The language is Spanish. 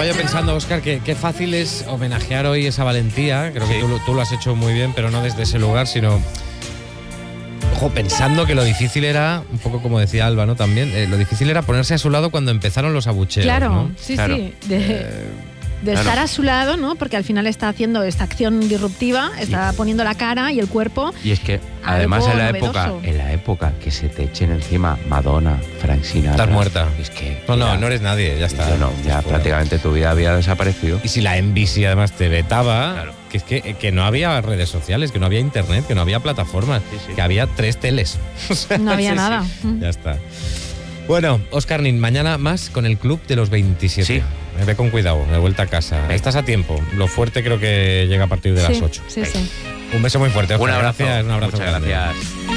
Estaba yo pensando, Óscar, que qué fácil es homenajear hoy esa valentía. Creo que tú lo has hecho muy bien, pero no desde ese lugar, sino... Ojo, pensando que lo difícil era, un poco como decía Alba, ¿no? También, lo difícil era ponerse a su lado cuando empezaron los abucheos, Claro, ¿no? sí, Claro. sí. De estar a su lado, ¿no? Porque al final está haciendo esta acción disruptiva, está poniendo la cara y el cuerpo. Y es que además Algo en la época que se te echen encima Madonna, Frank Sinatra. Estás muerta. Es que No eres nadie, ya está. Ya prácticamente tu vida había desaparecido. Y si la NBC además te vetaba, Claro. que es que no había redes sociales, que no había internet, que no había plataformas, que había 3 teles. O sea, No había nada. Ya está. Bueno, Óscar Nin, mañana más con el Club de los 27. Sí. Ve con cuidado, de vuelta a casa. Estás a tiempo. Lo fuerte creo que llega a partir de las 8. Sí, sí. Un beso muy fuerte, Óscar. Un abrazo. Gracias, un abrazo Muchas grande. gracias.